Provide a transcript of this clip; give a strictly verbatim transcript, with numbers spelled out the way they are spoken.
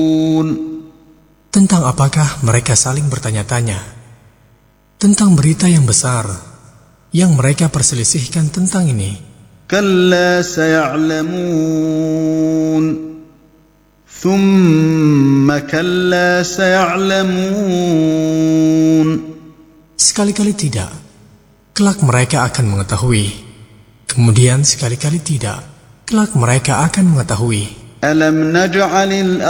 Tentang apakah mereka saling bertanya-tanya tentang berita yang besar yang mereka perselisihkan tentang ini. Kalla saya'lamun, thumma kalla saya'lamun. Sekali-kali tidak, kelak mereka akan mengetahui. Kemudian sekali-kali tidak, kelak mereka akan mengetahui. Alam naj'alil